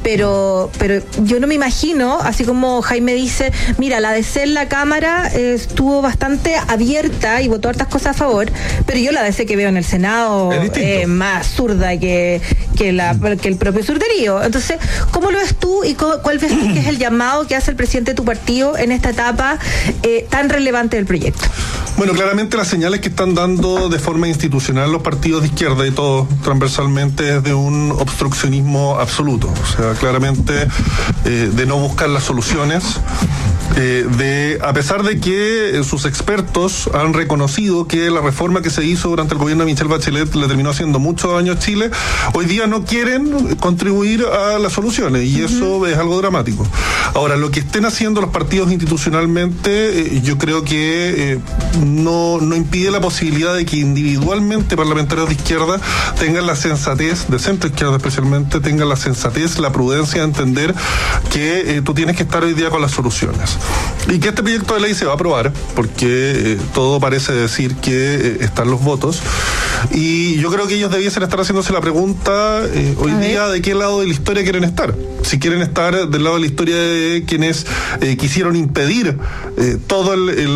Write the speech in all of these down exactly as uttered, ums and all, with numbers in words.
pero, pero yo no me imagino, así como Jaime dice, mira, la D C en la Cámara eh, estuvo bastante abierta y votó hartas cosas a favor, pero yo la D C que veo en el Senado es eh, más zurda que, que, la, que el propio surderío. Entonces, ¿cómo lo ves tú y cuál ves tú que es el llamado que hace el presidente de tu partido en esta etapa eh, tan relevante del proyecto? Bueno, claramente las señales que están dando de forma institucional los partidos de izquierda y todos transversalmente es de un obstruccionismo absoluto. O sea, claramente eh, de no buscar las soluciones. Eh, de, a pesar de que eh, sus expertos han reconocido que la reforma que se hizo durante el gobierno de Michelle Bachelet le terminó haciendo mucho daño a Chile, hoy día no quieren contribuir a las soluciones y uh-huh. eso es algo dramático. Ahora, lo que estén haciendo los partidos institucionalmente, eh, yo creo que eh, no, no impide la posibilidad de que individualmente parlamentarios de izquierda tengan la sensatez, de centro izquierda especialmente, tengan la sensatez, la prudencia de entender que eh, tú tienes que estar hoy día con las soluciones. Y que este proyecto de ley se va a aprobar, porque eh, todo parece decir que eh, están los votos. Y yo creo que ellos debiesen estar haciéndose la pregunta eh, hoy día de qué lado de la historia quieren estar. Si quieren estar del lado de la historia de quienes eh, quisieron impedir eh, toda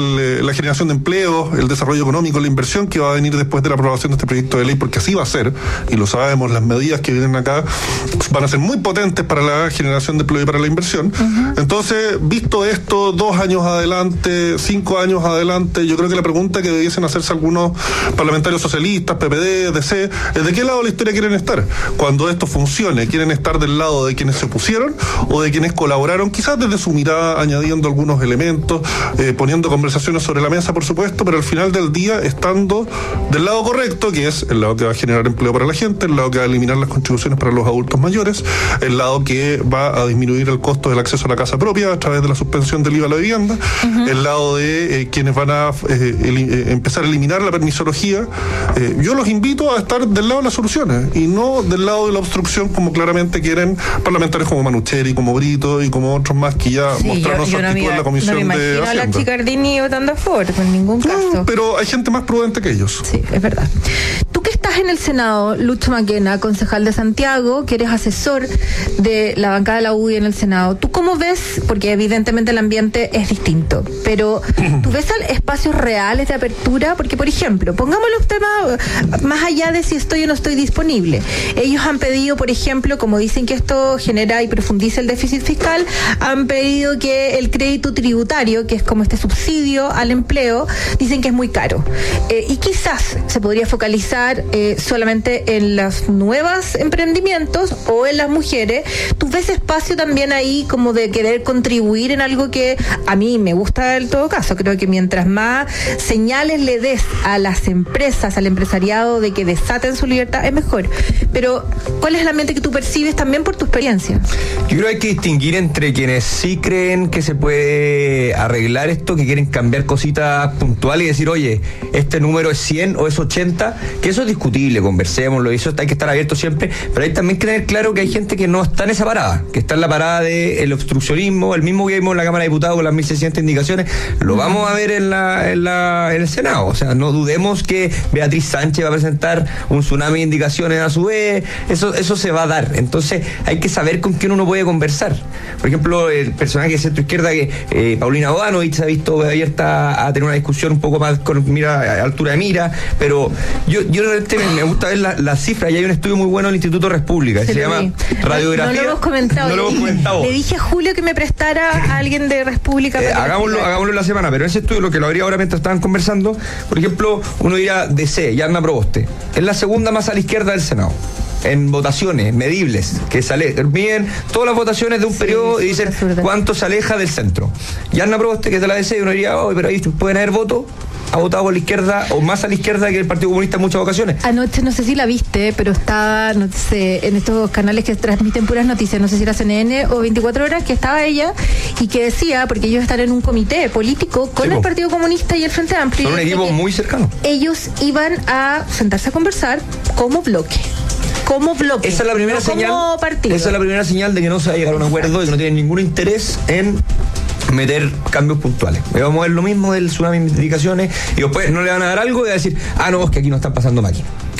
la generación de empleo, el desarrollo económico, la inversión que va a venir después de la aprobación de este proyecto de ley, porque así va a ser, y lo sabemos, las medidas que vienen acá van a ser muy potentes para la generación de empleo y para la inversión. Uh-huh. Entonces, visto esto, dos años adelante, cinco años adelante, yo creo que la pregunta que debiesen hacerse algunos parlamentarios socialistas, P P D, D C, es de qué lado de la historia quieren estar. Cuando esto funcione, ¿quieren estar del lado de quienes se opusieron o de quienes colaboraron, quizás desde su mirada, añadiendo algunos elementos, eh, poniendo conversaciones sobre la mesa, por supuesto, pero al final del día estando del lado correcto, que es el lado que va a generar empleo para la gente, el lado que va a eliminar las contribuciones para los adultos mayores, el lado que va a disminuir el costo del acceso a la casa propia a través de la suspensión del I V A a la vivienda, uh-huh. el lado de eh, quienes van a eh, el, eh, empezar a eliminar la permisología. Eh, yo los invito a estar del lado de las soluciones y no del lado de la obstrucción, como claramente quieren parlamentarios como Manucheri, como Brito y como otros más que ya sí, mostraron yo, yo su actitud no me, en la Comisión no me de Hacienda. A la Chicardini votando a favor, en ningún caso. No, pero hay gente más prudente que ellos. Sí, es verdad. Tú que estás en el Senado, Lucho Maquena, concejal de Santiago, que eres asesor de la bancada de la U D I en el Senado, ¿tú cómo ves? Porque evidentemente el ambiente es distinto, pero ¿tú ves espacios reales de apertura? Porque, por ejemplo, pongamos los temas más allá de si estoy o no estoy disponible. Ellos han pedido, por ejemplo, como dicen que esto genera y profundiza el déficit fiscal, han pedido que el crédito tributario, que es como este subsidio al empleo, dicen que es muy caro. Eh, y quizás se podría focalizar eh, solamente en los nuevos emprendimientos o en las mujeres. ¿Tú ves espacio también ahí como de querer contribuir en algo que a mí me gusta en todo caso? Creo que mientras más señales le des a las empresas, al empresariado de que desaten su libertad, es mejor. Pero, ¿cuál es el ambiente que tú percibes también por tu experiencia? Yo creo que hay que distinguir entre quienes sí creen que se puede arreglar esto, que quieren cambiar cositas puntuales y decir, oye, este número es cien o es ochenta, que eso es discutible, conversémoslo, eso hay que estar abierto siempre, pero hay también que tener claro que hay gente que no está en esa parada, que está en la parada del obstruccionismo, el mismo que vimos en la Cámara de Diputados con las mil seiscientas indicaciones, lo vamos a ver en la, en la en el Senado. O sea, no dudemos que Beatriz Sánchez va a presentar un tsunami de indicaciones a su vez, eso, eso se va a dar. Entonces hay que saber con quién uno puede conversar. Por ejemplo, el personaje de centro izquierda, que eh, Paulina Bodanovich se ha visto abierta a tener una discusión un poco más con mira, a altura de mira, pero yo, yo realmente me gusta ver las la cifras, y hay un estudio muy bueno del Instituto República, que se, se llama vi. Radiografía. No, no lo hemos comentado. No lo hemos comentado. Le dije a Julio que me prestara a alguien de República. Eh, hagámoslo, hagámoslo la semana, pero ese estudio, lo que lo habría ahora mientras estaban conversando, por ejemplo, uno dirá D C, Yarna Proboste, es la segunda más a la izquierda del Senado en votaciones medibles, que sale, miden todas las votaciones de un sí, periodo y dicen cuánto se aleja del centro. Yarna Proboste, que es de la D C, uno diría, oh, pero ahí pueden haber votos, ha votado por la izquierda o más a la izquierda que el Partido Comunista en muchas ocasiones. Anoche, no sé si la viste, pero estaba, no sé, en estos canales que transmiten puras noticias, no sé si era C N N o veinticuatro horas, que estaba ella y que decía, porque ellos están en un comité político con sí, el Partido Comunista y el Frente Amplio. Son un equipo muy cercano. Ellos iban a sentarse a conversar como bloque. Como bloque. Esa es la primera no señal. Como partido. Esa es la primera señal de que no se va a llegar a un acuerdo y que no tienen ningún interés en meter cambios puntuales. Vamos a ver lo mismo del tsunami de indicaciones y después no le van a dar algo y va a decir, ah, no, es que aquí no están pasando máquinas.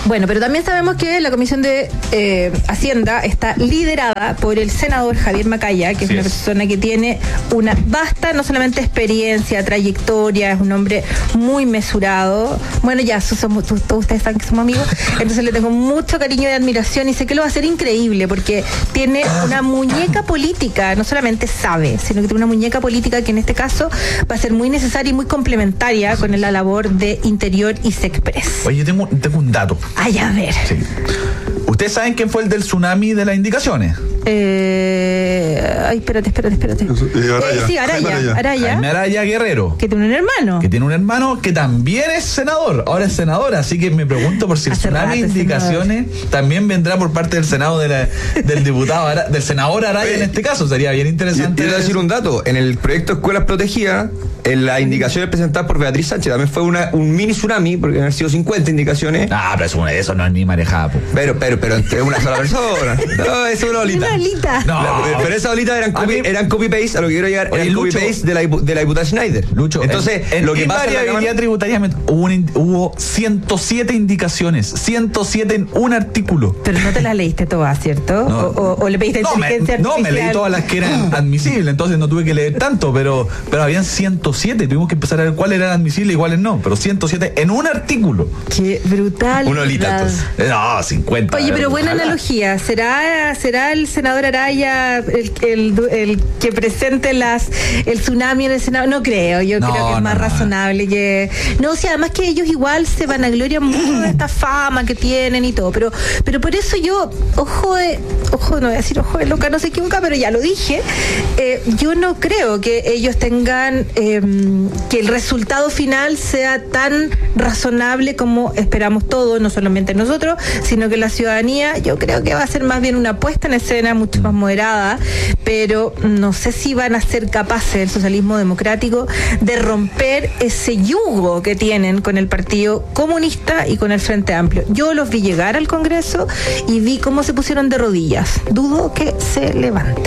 Bueno, pero también sabemos que la Comisión de eh, Hacienda está liderada por el senador Javier Macaya, que es Sí una es. persona que tiene una vasta, no solamente experiencia, trayectoria, es un hombre muy mesurado. Bueno, ya, so- somos, tú- todos ustedes saben que somos amigos, entonces le tengo mucho cariño y admiración y sé que lo va a hacer increíble porque tiene una muñeca política, no solamente sabe, sino que tiene una muñeca política que en este caso va a ser muy necesaria y muy complementaria con la labor de Interior y Sexpress. Oye, yo tengo, tengo un dato. Ay, a ver. Sí. ¿Ustedes saben quién fue el del tsunami de las indicaciones? Eh, ay, espérate, espérate, espérate. Eh, Araya. Eh, sí, Araya, Jaime Araya. Araya, Jaime Araya Guerrero. que tiene un hermano. Que tiene un hermano que también es senador, ahora es senador, así que me pregunto por si el Hace tsunami de rato es indicaciones también vendrá por parte del Senado de la- del diputado, Ara- del senador Araya en este caso, sería bien Yo interesante. yo te voy a decir un dato. En el proyecto Escuelas Protegidas, en las indicaciones presentadas por Beatriz Sánchez, también fue una, un mini tsunami, porque han sido cincuenta indicaciones. Ah, pero eso, eso no es ni marejada, po. Pero, pero, pero entre una sola persona. No, es una olita. Una olita. No. La- pero esas olitas eran A copy, mí- eran copy paste, a lo que quiero llegar, Oye, eran copy Lucho. paste de la, dipu- de la diputada Schneider. Lucho, entonces, en, en lo que pasa en la invariabilidad Cámara- tributaria me- hubo, un in- hubo ciento siete indicaciones, ciento siete en un artículo. Pero no te las leíste todas, ¿cierto? No. O, o- o le pediste No me, inteligencia no, me artificial. leí todas las que eran admisibles, entonces no tuve que leer tanto, pero, pero habían ciento siete, tuvimos que empezar a ver cuáles eran admisibles y cuáles no, pero ciento siete en un artículo. Qué brutal. Una olita, entonces. Eh, No, cincuenta. Oye, pero buena Ojalá. analogía. ¿Será, será el senador Araya el, el, el que presente las el tsunami en el Senado? No creo. Yo No, creo que es no, más no. razonable que. No, o sea, además que ellos igual se vanaglorian mucho de esta fama que tienen y todo. Pero, pero por eso yo, ojo de. Ojo, no voy a decir ojo de loca, no se equivoca, pero ya lo dije. Eh, yo no creo que ellos tengan. Eh, que el resultado final sea tan razonable como esperamos todos, no solamente nosotros, sino que la ciudadanía. Yo creo que va a ser más bien una puesta en escena mucho más moderada, pero no sé si van a ser capaces el socialismo democrático de romper ese yugo que tienen con el Partido Comunista y con el Frente Amplio. Yo los vi llegar al Congreso y vi cómo se pusieron de rodillas. Dudo que se levanten.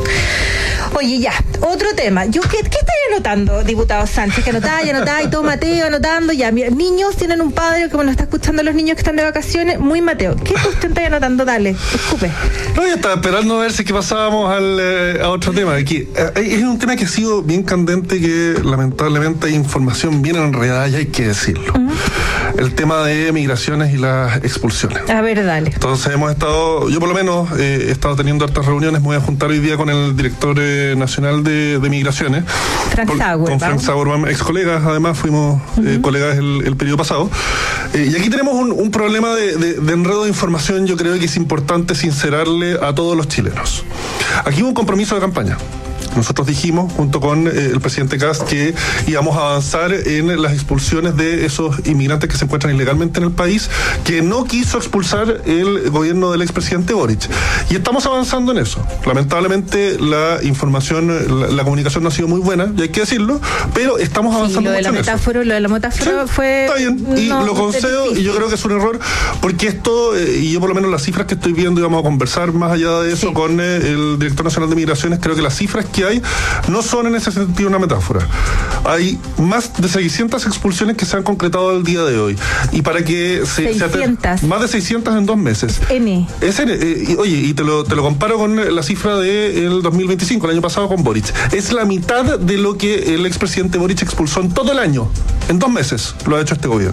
Oye, ya, otro tema. Yo, ¿qué, qué estáis anotando, diputado Sánchez? Que anotáis, anotáis, y todo Mateo anotando. Ya, mira, niños tienen un padre, como nos está escuchando los niños que están de vacaciones, muy Mateo. ¿Qué usted está anotando? Dale, escupe. No, yo estaba esperando a ver si que pasábamos al, eh, a otro tema. Aquí, eh, es un tema que ha sido bien candente, que lamentablemente hay información bien enredada y hay que decirlo. Uh-huh. El tema de migraciones y las expulsiones. A ver, dale. Entonces hemos estado, yo por lo menos eh, he estado teniendo hartas reuniones, me voy a juntar hoy día con el director eh, nacional de, de migraciones. Frank Sauer. Con Frank Sauer, ex colegas, además fuimos uh-huh. eh, colegas el, el periodo pasado. Eh, y aquí tenemos un, un problema de, de, de enredo de información, yo creo que es importante sincerarle a todos los chilenos. Aquí hubo un compromiso de campaña. Nosotros dijimos, junto con eh, el presidente Kast, que íbamos a avanzar en las expulsiones de esos inmigrantes que se encuentran ilegalmente en el país, que no quiso expulsar el gobierno del expresidente Boric. Y estamos avanzando en eso. Lamentablemente la información, la, la comunicación no ha sido muy buena, y hay que decirlo, pero estamos avanzando sí, lo de mucho la en metáfora, eso. Lo de la metáfora sí, fue... Está bien, y no, lo concedo, y yo creo que es un error, porque esto, eh, y yo por lo menos las cifras que estoy viendo, y vamos a conversar más allá de eso sí. con eh, el director nacional de Migraciones, creo que las cifras que hay no son en ese sentido una metáfora. Hay más de seiscientas expulsiones que se han concretado el día de hoy. Y para que se... seiscientas. Se más de seiscientas en dos meses. N. Es N. Eh, y, oye, y te lo, te lo comparo con la cifra del dos mil veinticinco, el año pasado con Boric. Es la mitad de lo que el expresidente Boric expulsó en todo el año. En dos meses lo ha hecho este gobierno.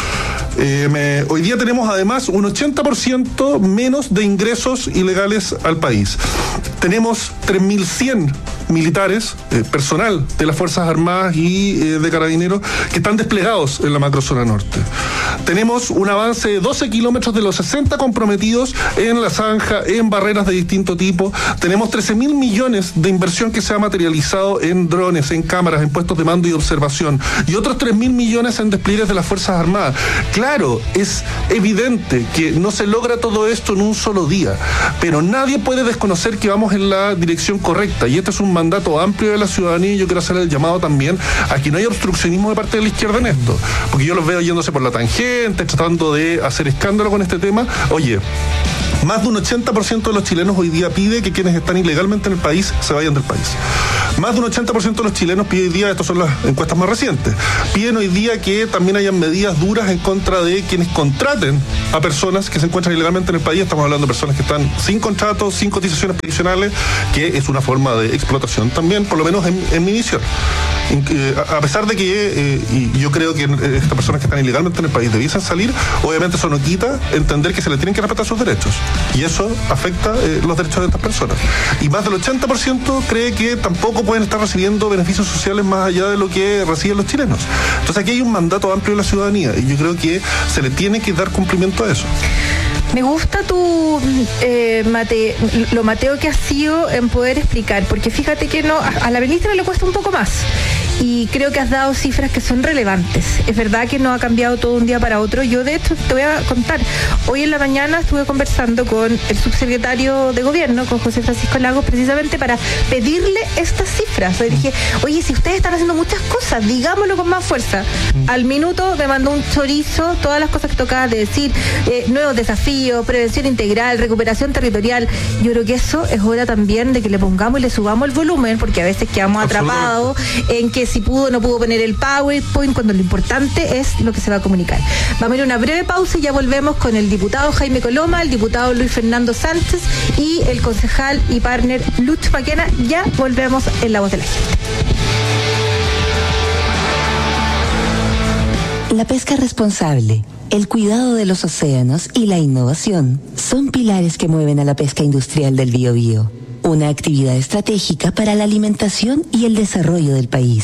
Eh, me, hoy día tenemos además un ochenta por ciento menos de ingresos ilegales al país. Tenemos tres mil cien militares, eh, personal de las Fuerzas Armadas y eh, de Carabineros que están desplegados en la macrozona norte. Tenemos un avance de doce kilómetros de los sesenta comprometidos en la zanja, en barreras de distinto tipo. Tenemos trece mil millones de inversión que se ha materializado en drones, en cámaras, en puestos de mando y observación, y otros tres mil millones en despliegues de las Fuerzas Armadas. Claro, es evidente que no se logra todo esto en un solo día, pero nadie puede desconocer que vamos en la dirección correcta, y este es un mandato amplio de la ciudadanía, y yo quiero hacer el llamado también a que no haya obstruccionismo de parte de la izquierda en esto, porque yo los veo yéndose por la tangente, tratando de hacer escándalo con este tema. Oye, más de un ochenta por ciento de los chilenos hoy día pide que quienes están ilegalmente en el país se vayan del país. Más de un ochenta por ciento de los chilenos pide hoy día, estas son las encuestas más recientes, piden hoy día que también hayan medidas duras en contra de quienes contraten a personas que se encuentran ilegalmente en el país. Estamos hablando de personas que están sin contratos, sin cotizaciones previsionales, que es una forma de explotación también, por lo menos en, en mi visión. A pesar de que eh, y yo creo que estas personas que están ilegalmente en el país debiesen salir, obviamente eso no quita entender que se les tienen que respetar sus derechos, y eso afecta eh, los derechos de estas personas. Y más del ochenta por ciento cree que tampoco pueden estar recibiendo beneficios sociales más allá de lo que reciben los chilenos. Entonces aquí hay un mandato amplio de la ciudadanía, y yo creo que se le tiene que dar cumplimiento a eso. Me gusta tu eh, mate, lo mateo que has sido en poder explicar, porque fíjate que no, a la ministra le cuesta un poco más, y creo que has dado cifras que son relevantes. Es verdad que no ha cambiado todo un día para otro. Yo de hecho te voy a contar, hoy en la mañana estuve conversando con el subsecretario de gobierno, con José Francisco Lagos, precisamente para pedirle estas cifras. Le dije, oye, si ustedes están haciendo muchas cosas, digámoslo con más fuerza. Al minuto me mandó un chorizo, todas las cosas que tocaba de decir, eh, nuevos desafíos, prevención integral, recuperación territorial. Yo creo que eso es hora también de que le pongamos y le subamos el volumen, porque a veces quedamos atrapados en que si pudo o no pudo poner el PowerPoint, cuando lo importante es lo que se va a comunicar. Vamos a ir a una breve pausa y ya volvemos con el diputado Jaime Coloma, el diputado Luis Fernando Sánchez y el concejal y partner Lucho Maquena. Ya volvemos en La Voz de la Gente. La pesca responsable, el cuidado de los océanos y la innovación son pilares que mueven a la pesca industrial del Biobío, una actividad estratégica para la alimentación y el desarrollo del país.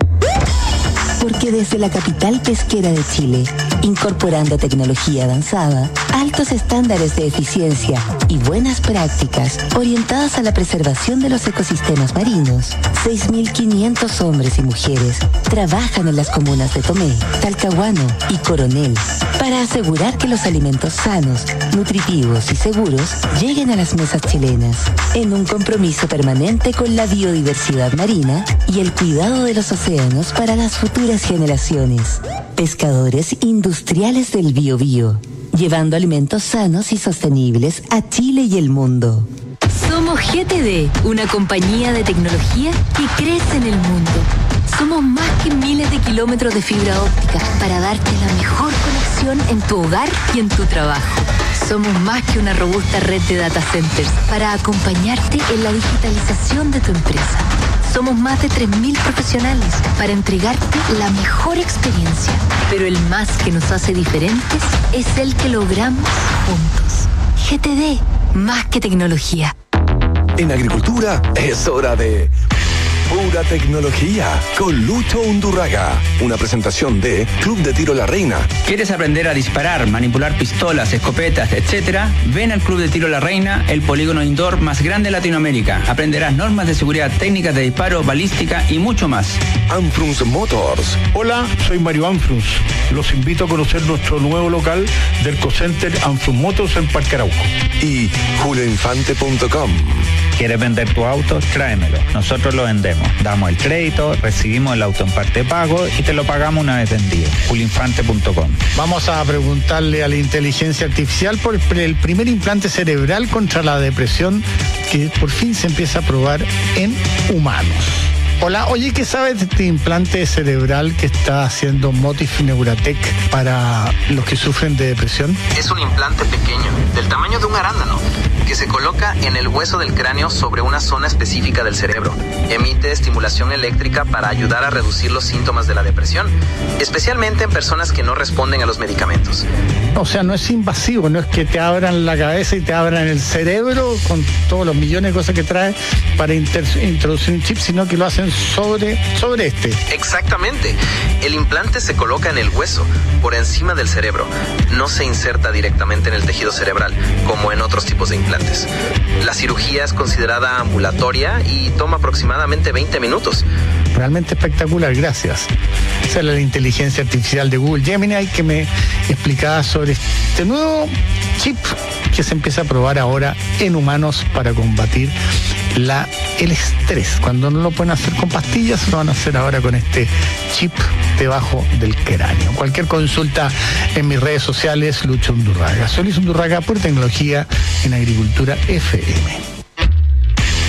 Porque desde la capital pesquera de Chile, incorporando tecnología avanzada, altos estándares de eficiencia y buenas prácticas orientadas a la preservación de los ecosistemas marinos, seis mil quinientos hombres y mujeres trabajan en las comunas de Tomé, Talcahuano y Coronel para asegurar que los alimentos sanos, nutritivos y seguros lleguen a las mesas chilenas, en un compromiso permanente con la biodiversidad marina y el cuidado de los océanos para las futuras generaciones. Pescadores industriales del Biobío, llevando alimentos sanos y sostenibles a Chile y el mundo. Somos G T D, una compañía de tecnología que crece en el mundo. Somos más que miles de kilómetros de fibra óptica para darte la mejor conexión en tu hogar y en tu trabajo. Somos más que una robusta red de data centers para acompañarte en la digitalización de tu empresa. Somos más de tres mil profesionales para entregarte la mejor experiencia. Pero el más que nos hace diferentes es el que logramos juntos. G T D, más que tecnología. En agricultura es hora de Pura Tecnología con Lucho Undurraga. Una presentación de Club de Tiro La Reina. ¿Quieres aprender a disparar, manipular pistolas, escopetas, etcétera? Ven al Club de Tiro La Reina, el polígono indoor más grande de Latinoamérica. Aprenderás normas de seguridad, técnicas de disparo, balística y mucho más. Anfrunz Motors. Hola, soy Mario Anfrunz. Los invito a conocer nuestro nuevo local del Cocenter Anfrunz Motors en Parque Arauco. Y julio infante punto com. ¿Quieres vender tu auto? Tráemelo. Nosotros lo vendemos. Damos el crédito, recibimos el auto en parte de pago y te lo pagamos una vez vendido. julio infante punto com. Vamos a preguntarle a la inteligencia artificial por el primer implante cerebral contra la depresión que por fin se empieza a probar en humanos. Hola, oye, ¿qué sabes de este implante cerebral que está haciendo Motif Neuratec para los que sufren de depresión? Es un implante pequeño, del tamaño de un arándano, que se coloca en el hueso del cráneo sobre una zona específica del cerebro. Emite estimulación eléctrica para ayudar a reducir los síntomas de la depresión, especialmente en personas que no responden a los medicamentos. O sea, no es invasivo, no es que te abran la cabeza y te abran el cerebro con todos los millones de cosas que trae para inter- introducir un chip, sino que lo hacen sobre, sobre este. Exactamente. El implante se coloca en el hueso, por encima del cerebro. No se inserta directamente en el tejido cerebral, como en otros tipos de implantes. La cirugía es considerada ambulatoria y toma aproximadamente veinte minutos. Realmente espectacular, gracias. Esa es la inteligencia artificial de Google Gemini que me explicaba sobre este nuevo chip que se empieza a probar ahora en humanos para combatir la, el estrés. Cuando no lo pueden hacer con pastillas, lo van a hacer ahora con este chip debajo del cráneo. Cualquier consulta en mis redes sociales, Lucho Undurraga. Soy Luis Undurraga por Tecnología en Agricultura F M.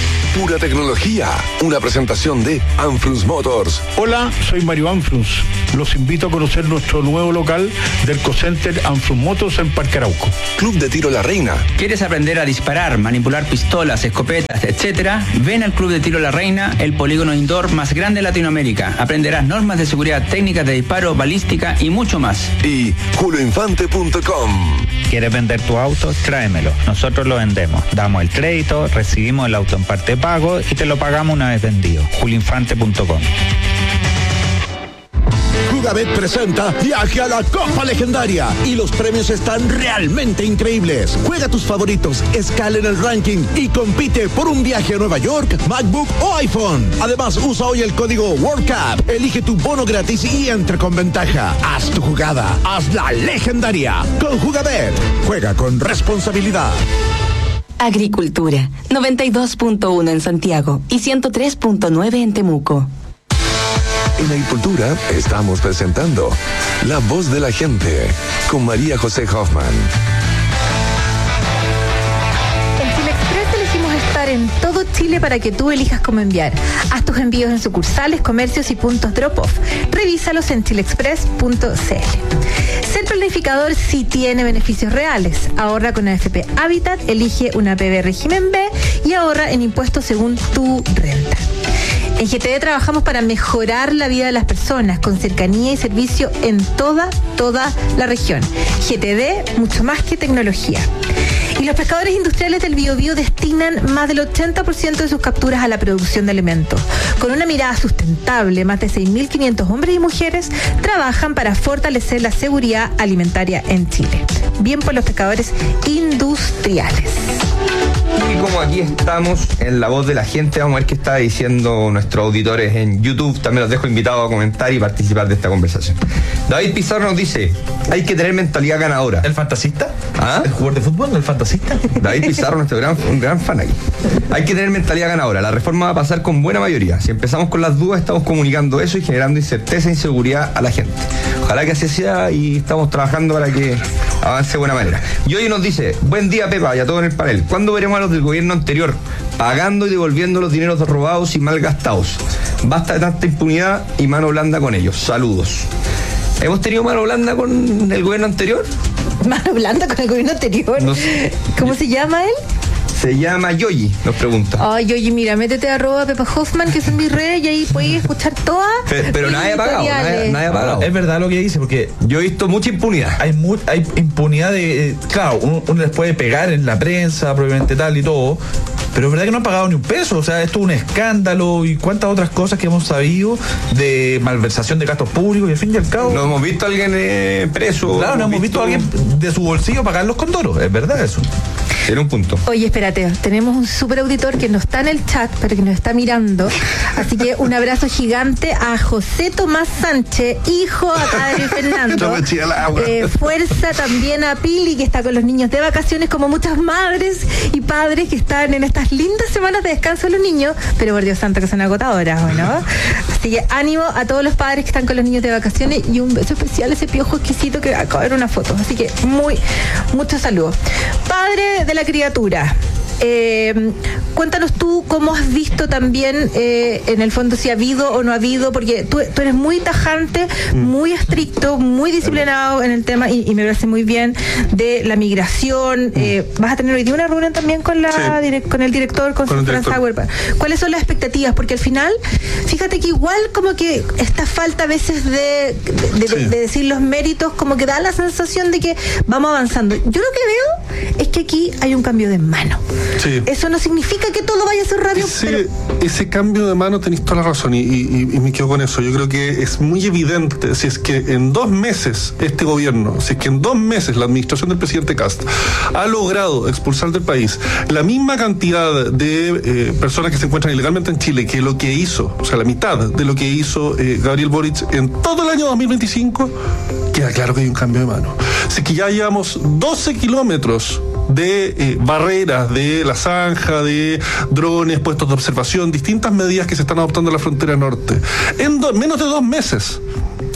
Pura tecnología, una presentación de Anfrunz Motors. Hola, soy Mario Anfrunz. Los invito a conocer nuestro nuevo local del Cocenter Anfrunz Motors en Parque Arauco. Club de Tiro La Reina. ¿Quieres aprender a disparar, manipular pistolas, escopetas, etcétera? Ven al Club de Tiro La Reina, el polígono indoor más grande de Latinoamérica. Aprenderás normas de seguridad, técnicas de disparo, balística y mucho más. Y julio infante punto com. ¿Quieres vender tu auto? Tráemelo. Nosotros lo vendemos. Damos el crédito, recibimos el auto en parte de pago y te lo pagamos una vez vendido. julio infante punto com. Jugabet presenta Viaje a la Copa Legendaria y los premios están realmente increíbles. Juega tus favoritos, escala en el ranking y compite por un viaje a Nueva York, MacBook o iPhone. Además, usa hoy el código World Cup, elige tu bono gratis y entra con ventaja. Haz tu jugada, hazla legendaria. Con Jugabet, juega con responsabilidad. Agricultura, noventa y dos punto uno en Santiago y ciento tres punto nueve en Temuco. En Agricultura estamos presentando La Voz de la Gente con María José Hoffman. En Chile Express elegimos estar en todo Chile para que tú elijas cómo enviar. Haz tus envíos en sucursales, comercios y puntos drop-off. Revísalos en chile express punto c l. Ser planificador sí tiene beneficios reales. Ahorra con A F P Habitat, elige una P B régimen B y ahorra en impuestos según tu renta. En G T D trabajamos para mejorar la vida de las personas con cercanía y servicio en toda, toda la región. G T D, mucho más que tecnología. Y los pescadores industriales del Biobío destinan más del ochenta por ciento de sus capturas a la producción de alimentos. Con una mirada sustentable, más de seis mil quinientos hombres y mujeres trabajan para fortalecer la seguridad alimentaria en Chile. Bien por los pescadores industriales. Y como aquí estamos en La Voz de la Gente, vamos a ver qué está diciendo nuestros auditores en YouTube. También los dejo invitados a comentar y participar de esta conversación. David Pizarro nos dice: hay que tener mentalidad ganadora. ¿El fantasista? ¿Ah? ¿El jugador de fútbol? ¿El fantasista? David Pizarro, nuestro gran, un gran fan aquí. Hay que tener mentalidad ganadora. La reforma va a pasar con buena mayoría. Si empezamos con las dudas, estamos comunicando eso y generando incerteza e inseguridad a la gente. Ojalá que así sea y estamos trabajando para que avance de buena manera. Y hoy nos dice: buen día, Pepa, y a todos en el panel. ¿Cuándo veremos a los del gobierno anterior pagando y devolviendo los dineros robados y mal gastados? Basta de tanta impunidad y mano blanda con ellos. Saludos. ¿Hemos tenido mano blanda con el gobierno anterior? ¿Mano blanda con el gobierno anterior? No sé. ¿Cómo se llama él? Se llama Yoyi, nos pregunta. Ay, Yoyi, mira, métete a arroba Pepa Hoffman, que es en mi red, y ahí puedes escuchar todas. Pero, pero nadie ha pagado, nadie, nadie ha pagado. Es verdad lo que dice, porque yo he visto mucha impunidad. Hay mu hay impunidad de, eh, claro, uno, uno les puede pegar en la prensa, probablemente tal y todo, pero es verdad que no han pagado ni un peso. O sea, esto es un escándalo y cuántas otras cosas que hemos sabido de malversación de gastos públicos y al fin y al cabo. No hemos visto a alguien eh, preso. Claro, no hemos visto... visto a alguien de su bolsillo pagar los condoros, es verdad eso. Tiene un punto. Oye, espérate, tenemos un super auditor que no está en el chat, pero que nos está mirando. Así que un abrazo gigante a José Tomás Sánchez, hijo acá de Fernando. eh, fuerza también a Pili, que está con los niños de vacaciones, como muchas madres y padres que están en estas lindas semanas de descanso de los niños, pero por Dios santo que son agotadoras, ¿no? Así que ánimo a todos los padres que están con los niños de vacaciones y un beso especial a ese piojo exquisito que acaba de ver una foto. Así que muy, muchos saludos. Padre de la criatura, eh, cuéntanos tú cómo has visto también eh, en el fondo si ha habido o no ha habido, porque tú, tú eres muy tajante, muy estricto, muy disciplinado en el tema y, y me parece muy bien de la migración. Eh, vas a tener hoy día una reunión también con la sí. direct, con el director, con, con Fran Sauer. ¿Cuáles son las expectativas? Porque al final, fíjate que igual como que esta falta a veces de, de, de, sí. de decir los méritos, como que da la sensación de que vamos avanzando. Yo lo que veo es que aquí hay un cambio de mano. Sí. Eso no significa que todo vaya a ser rápido. Ese, pero... ese cambio de mano tenéis toda la razón y, y, y me quedo con eso. Yo creo que es muy evidente, si es que en dos meses este gobierno, si es que en dos meses la administración del presidente Kast ha logrado expulsar del país la misma cantidad de eh, personas que se encuentran ilegalmente en Chile que lo que hizo, o sea, la mitad de lo que hizo eh, Gabriel Boric en todo el año dos mil veinticinco, queda claro que hay un cambio de mano. Si es que ya llevamos doce kilómetros de eh, barreras, de la zanja, de drones, puestos de observación, distintas medidas que se están adoptando en la frontera norte. En do, menos de dos meses.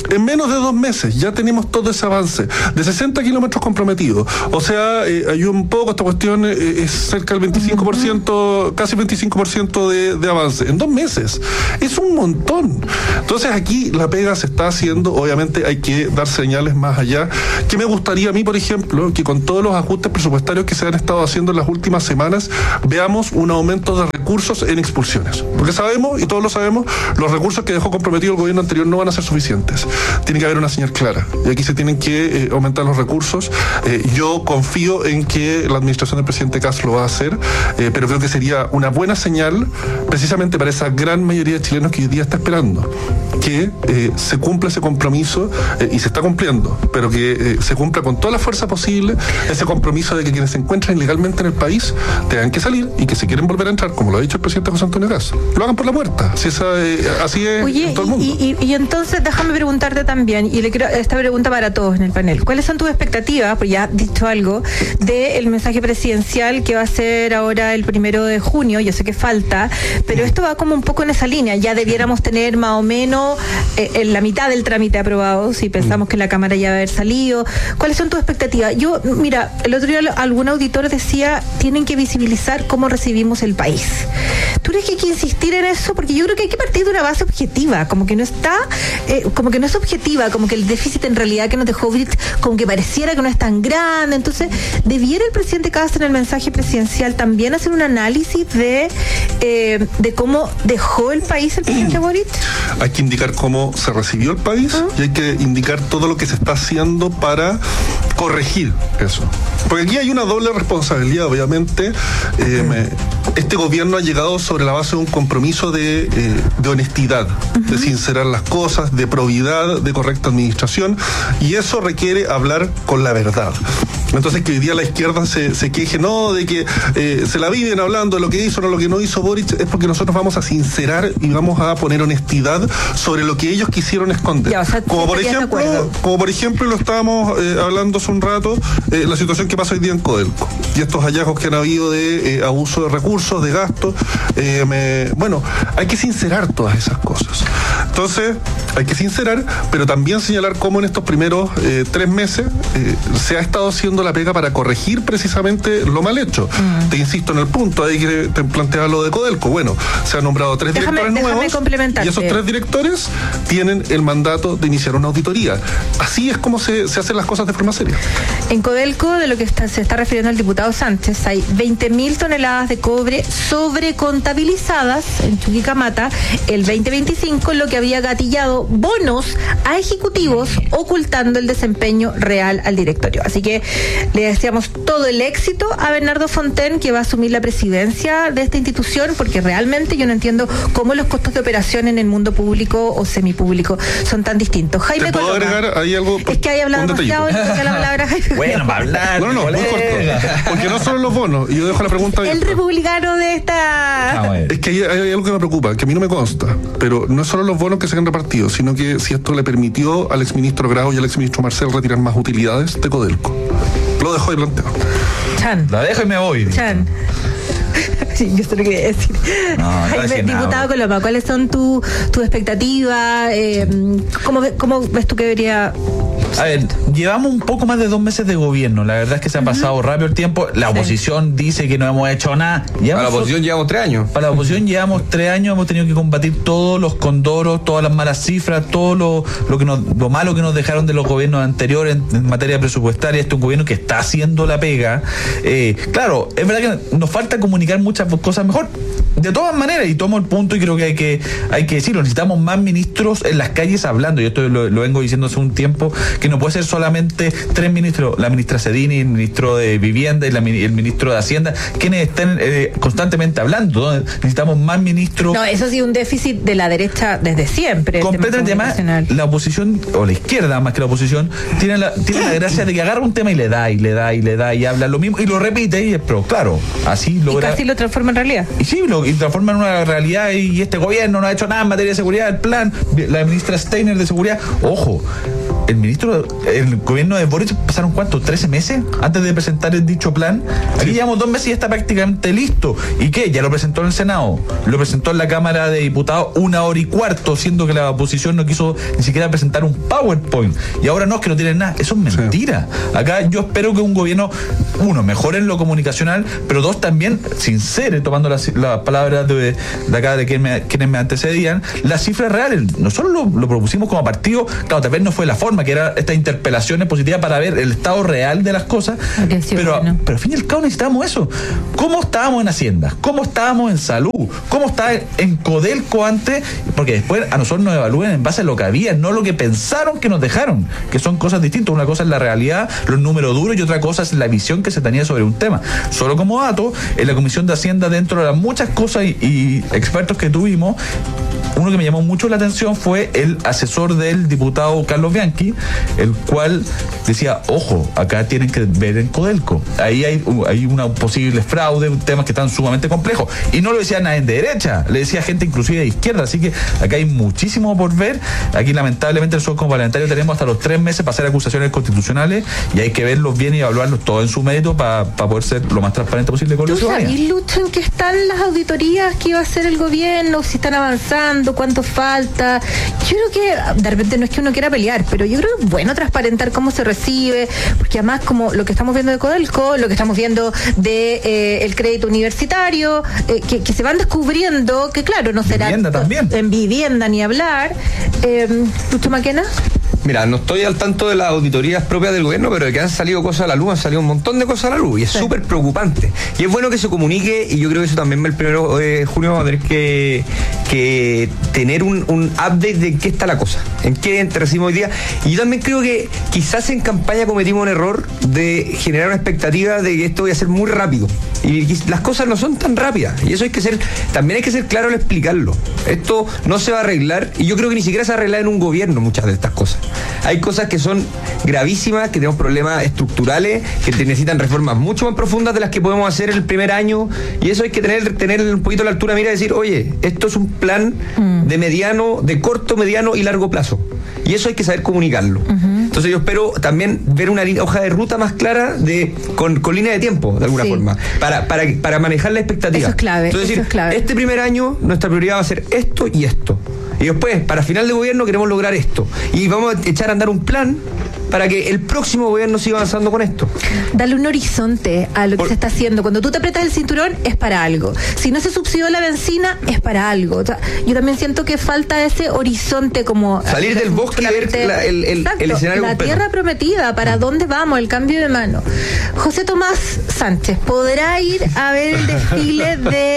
En menos de dos meses ya tenemos todo ese avance de sesenta kilómetros comprometidos. O sea, eh, hay un poco, esta cuestión eh, es cerca del veinticinco por ciento, casi veinticinco por ciento de, de avance. En dos meses. Es un montón. Entonces aquí la pega se está haciendo. Obviamente hay que dar señales más allá. Que me gustaría a mí, por ejemplo, que con todos los ajustes presupuestarios que se han estado haciendo en las últimas semanas, veamos un aumento de recursos en expulsiones. Porque sabemos, y todos lo sabemos, los recursos que dejó comprometido el gobierno anterior no van a ser suficientes. Tiene que haber una señal clara. Y aquí se tienen que eh, aumentar los recursos. Eh, yo confío en que la administración del presidente Kast lo va a hacer, eh, pero creo que sería una buena señal precisamente para esa gran mayoría de chilenos que hoy día está esperando que eh, se cumpla ese compromiso, eh, y se está cumpliendo, pero que eh, se cumpla con toda la fuerza posible ese compromiso de que quienes se encuentran ilegalmente en el país tengan que salir, y que si quieren volver a entrar, como lo ha dicho el presidente José Antonio Kast, lo hagan por la puerta. Si esa, eh, así es. Oye, en todo el mundo. Y, y, y entonces déjame preguntarte también, y le quiero esta pregunta para todos en el panel. ¿Cuáles son tus expectativas, pues ya has dicho algo, del mensaje presidencial que va a ser ahora el primero de junio? Yo sé que falta, pero esto va como un poco en esa línea. Ya debiéramos tener más o menos eh, en la mitad del trámite aprobado, si pensamos que la Cámara ya va a haber salido. ¿Cuáles son tus expectativas? Yo, mira, el otro día algún auditor decía, tienen que visibilizar cómo recibimos el país. ¿Tú crees que hay que insistir en eso? Porque yo creo que hay que partir de una base objetiva, como que no está, eh, como que no es objetiva, como que el déficit en realidad que nos dejó Boric, como que pareciera que no es tan grande. Entonces, ¿debiera el presidente Kast en el mensaje presidencial también hacer un análisis de, eh, de cómo dejó el país el presidente Boric? Hay que indicar cómo se recibió el país, ¿Ah? y hay que indicar todo lo que se está haciendo para corregir eso. Porque aquí hay una doble responsabilidad, obviamente. Eh, me, este gobierno ha llegado sobre la base de un compromiso de, eh, de honestidad, uh-huh. de sincerar las cosas, de probidad, de correcta administración, y eso requiere hablar con la verdad. Entonces, que hoy día la izquierda se, se queje, no, de que eh, se la viven hablando de lo que hizo o no lo que no hizo Boric, es porque nosotros vamos a sincerar y vamos a poner honestidad sobre lo que ellos quisieron esconder. Ya, o sea, como, por ejemplo, como por ejemplo, lo estábamos eh, hablando hace un rato, eh, la situación que pasa hoy día en Codelco, y estos hallazgos que han habido de eh, abuso de recursos, de gastos. Eh, me, bueno, hay que sincerar todas esas cosas. Entonces, hay que sincerar, pero también señalar cómo en estos primeros eh, tres meses eh, se ha estado haciendo la pega para corregir precisamente lo mal hecho. Mm. Te insisto en el punto, hay que te plantear lo de Codelco. Bueno, se han nombrado tres déjame, directores nuevos, y esos tres directores tienen el mandato de iniciar una auditoría. Así es como se, se hacen las cosas de forma seria. En Codelco, de lo que está, se está refiriendo el diputado Sánchez, hay veinte mil toneladas de cobre sobrecontabilizadas en Chuquicamata el veinte veinticinco, lo que había gatillado bonos a ejecutivos ocultando el desempeño real al directorio. Así que le deseamos todo el éxito a Bernardo Fontaine, que va a asumir la presidencia de esta institución, porque realmente yo no entiendo cómo los costos de operación en el mundo público o semipúblico son tan distintos. Jaime ¿Te puedo Coloma, agregar ahí algo? Es que hay hablado demasiado y toca la palabra Jaime. Bueno, para hablar. No, no, muy corto. Porque no solo los bonos, y yo dejo la pregunta abierta. El republicano de esta... Ah, bueno. Es que hay, hay algo que me preocupa, que a mí no me consta, pero no es solo los bonos que se han repartido, sino que si esto le permitió al exministro Grau y al exministro Marcel retirar más utilidades de Codelco. Lo dejo ahí planteado. Chan. La dejo y me voy. Chan. Sí, yo sé lo que quería decir. No, Jaime, diputado nada. Coloma, ¿cuáles son tus tu expectativas? Eh, ¿cómo, ¿Cómo ves tú que debería...? A ver, llevamos un poco más de dos meses de gobierno. La verdad es que se ha pasado uh-huh. rápido el tiempo. La sí. oposición dice que no hemos hecho nada. Llevamos, para la oposición llevamos tres años. Para la oposición llevamos tres años. Hemos tenido que combatir todos los condoros, todas las malas cifras, todo lo, lo, que nos, lo malo que nos dejaron de los gobiernos anteriores en, en materia presupuestaria. Este es un gobierno que está haciendo la pega. Eh, claro, es verdad que nos falta comunicar muchas cosas mejor. De todas maneras, y tomo el punto y creo que hay que hay que decirlo, necesitamos más ministros en las calles hablando. Yo esto lo, lo vengo diciendo hace un tiempo, que no puede ser solamente tres ministros, la ministra Cedini, el ministro de Vivienda y la, el ministro de Hacienda, quienes estén eh, constantemente hablando, ¿no? Necesitamos más ministros. No, eso sí, un déficit de la derecha desde siempre. Completamente. Además, la oposición, o la izquierda más que la oposición, tiene la, tiene la gracia de que agarra un tema y le da, y le da, y le da, y habla lo mismo, y lo repite, y, pero claro, así logra... Y casi lo transforma en realidad. Y sí, lo y transforma en una realidad, y este gobierno no ha hecho nada en materia de seguridad, el plan, la ministra Steiner de seguridad, ojo, el ministro, el gobierno de Boric pasaron ¿cuánto? ¿trece meses antes de presentar el dicho plan? Aquí sí. Llevamos dos meses y está prácticamente listo. ¿Y qué? Ya lo presentó en el Senado, lo presentó en la Cámara de Diputados una hora y cuarto, siendo que la oposición no quiso ni siquiera presentar un PowerPoint. Y ahora no, es que no tienen nada. Eso es mentira. Sí. Acá yo espero que un gobierno, uno, mejore en lo comunicacional, pero dos, también sincere, tomando las la palabras de, de acá de quienes me, quienes me antecedían, las cifras reales. Nosotros lo, lo propusimos como partido, claro, tal vez no fue la forma, que era estas interpelaciones positivas para ver el estado real de las cosas, okay, sí, pero, bueno. pero al fin y al cabo necesitamos eso. ¿Cómo estábamos en Hacienda? ¿Cómo estábamos en Salud? ¿Cómo está en Codelco antes? Porque después a nosotros nos evalúen en base a lo que había, no lo que pensaron que nos dejaron, que son cosas distintas. Una cosa es la realidad, los números duros, y otra cosa es la visión que se tenía sobre un tema. Solo como dato, en la Comisión de Hacienda, dentro de las muchas cosas y, y expertos que tuvimos, uno que me llamó mucho la atención fue el asesor del diputado Carlos Bianchi, el cual decía, ojo, acá tienen que ver en Codelco, ahí hay, hay una posible fraude, temas que están sumamente complejos, y no lo decía nadie de derecha, le decía gente inclusive de izquierda, así que acá hay muchísimo por ver. Aquí lamentablemente nosotros como parlamentarios tenemos hasta los tres meses para hacer acusaciones constitucionales, y hay que verlos bien y evaluarlos todo en su mérito para pa poder ser lo más transparente posible con la ciudadanía. ¿Tú sabes, Lucho, en qué están las auditorías que iba a hacer el gobierno? Si están avanzando, cuánto falta. Yo creo que de repente no es que uno quiera pelear, pero yo creo que es bueno transparentar cómo se recibe, porque además como lo que estamos viendo de Codelco, lo que estamos viendo de eh, el crédito universitario, eh, que, que se van descubriendo que claro, no será vivienda también. En vivienda ni hablar. Eh, Lucho Maquena. Mira, no estoy al tanto de las auditorías propias del gobierno, pero de que han salido cosas a la luz, han salido un montón de cosas a la luz, y es súper sí. preocupante. Y es bueno que se comunique, y yo creo que eso también el primero de junio vamos a tener que, que tener un, un update de en qué está la cosa, en qué recibimos hoy día. Y yo también creo que quizás en campaña cometimos un error de generar una expectativa de que esto vaya a ser muy rápido. Y las cosas no son tan rápidas, y eso hay que ser, también hay que ser claro al explicarlo. Esto no se va a arreglar, y yo creo que ni siquiera se va a arreglar en un gobierno muchas de estas cosas. Hay cosas que son gravísimas, que tenemos problemas estructurales, que necesitan reformas mucho más profundas de las que podemos hacer en el primer año, y eso hay que tener, tener un poquito la altura de mira y decir, oye, esto es un plan mm. de mediano, de corto, mediano y largo plazo. Y eso hay que saber comunicarlo. Uh-huh. Entonces yo espero también ver una hoja de ruta más clara de con, con línea de tiempo, de alguna sí. forma, para, para, para manejar la expectativa. Eso es clave. Entonces, eso decir, es clave. Este primer año nuestra prioridad va a ser esto y esto. Y después, para final de gobierno, queremos lograr esto. Y vamos a echar a andar un plan para que el próximo gobierno siga avanzando con esto. Dale un horizonte a lo que Por... se está haciendo. Cuando tú te apretas el cinturón, es para algo. Si no se subsidió la benzina, es para algo. O sea, yo también siento que falta ese horizonte como... Salir del bosque y ver la, el, el, exacto, el escenario la completo. Tierra prometida, para dónde vamos, el cambio de mano. José Tomás Sánchez, ¿podrá ir a ver el desfile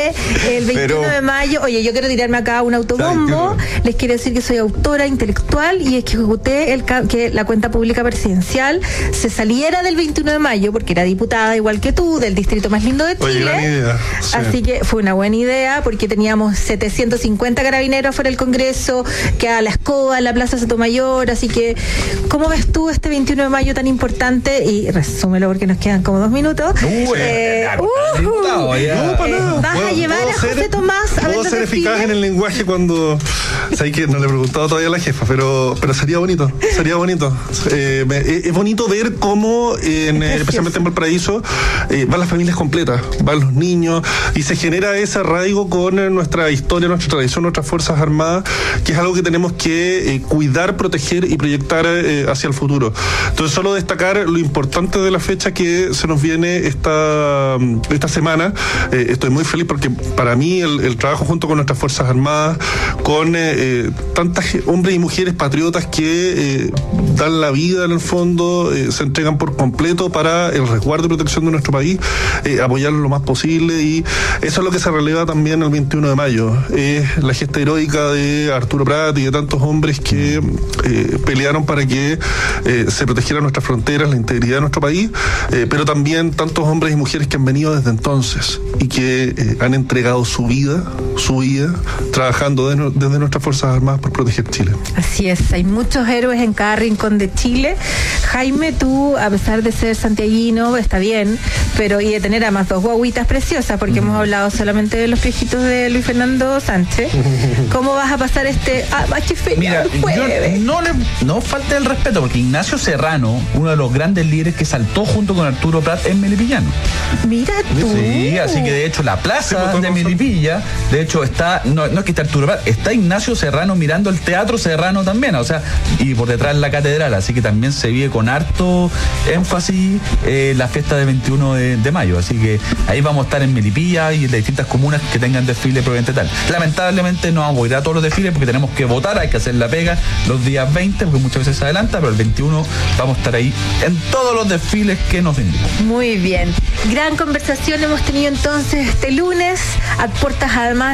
del veintiuno Pero... de mayo? Oye, yo quiero tirarme acá un autobombo. Les quiero decir que soy autora intelectual y es que ejecuté el, que la cuenta pública presidencial se saliera del veintiuno de mayo, porque era diputada igual que tú, del distrito más lindo de Chile. Oye, gran idea. Sí. Así que fue una buena idea, porque teníamos setecientos cincuenta carabineros afuera del Congreso, que a la escoba, en la Plaza Sotomayor. Así que, ¿cómo ves tú este veintiuno de mayo tan importante? Y resúmelo porque nos quedan como dos minutos. Uh, eh, uh, uh, uh, eh, ¿Vas a llevar a José ser, Tomás a ver Puedo ser eficaz en el lenguaje cuando... O sea, que no le he preguntado todavía a la jefa, pero, pero sería bonito, sería bonito. Eh, me, es bonito ver cómo, en, eh, especialmente en Valparaíso, eh, van las familias completas, van los niños, y se genera ese arraigo con eh, nuestra historia, nuestra tradición, nuestras Fuerzas Armadas, que es algo que tenemos que eh, cuidar, proteger y proyectar eh, hacia el futuro. Entonces, solo destacar lo importante de la fecha que se nos viene esta, esta semana. Eh, estoy muy feliz porque para mí el, el trabajo junto con nuestras Fuerzas Armadas, con eh, eh, tantas hombres y mujeres patriotas que eh, dan la vida en el fondo, eh, se entregan por completo para el resguardo y protección de nuestro país, eh, apoyarlo lo más posible, y eso es lo que se releva también el veintiuno de mayo. Es eh, la gesta heroica de Arturo Prat y de tantos hombres que eh, pelearon para que eh, se protegieran nuestras fronteras, la integridad de nuestro país, eh, pero también tantos hombres y mujeres que han venido desde entonces y que eh, han entregado su vida, su vida, trabajando de, desde nuestras Fuerzas Armadas por proteger Chile. Así es, hay muchos héroes en cada rincón de Chile, Chile. Jaime, tú, a pesar de ser santiaguino, está bien, pero y de tener además dos guaguitas preciosas, porque mm. hemos hablado solamente de los viejitos de Luis Fernando Sánchez. ¿Cómo vas a pasar este ah, qué feo, Mira, yo no le no falte el respeto, porque Ignacio Serrano, uno de los grandes líderes que saltó junto con Arturo Prat en Melipillano. Mira tú. Sí, así que de hecho la plaza sí, de Melipilla, de hecho está, no, no es que está Arturo Prat, está Ignacio Serrano mirando el Teatro Serrano también, o sea, y por detrás la catedral, así que también se vive con harto énfasis eh, la fiesta del veintiuno de, de mayo, así que ahí vamos a estar en Melipilla y en las distintas comunas que tengan desfile probablemente tal. Lamentablemente no vamos a ir a todos los desfiles porque tenemos que votar, hay que hacer la pega los días veinte, porque muchas veces se adelanta, pero el veintiuno vamos a estar ahí en todos los desfiles que nos indican. Muy bien. Gran conversación hemos tenido entonces este lunes, a puertas además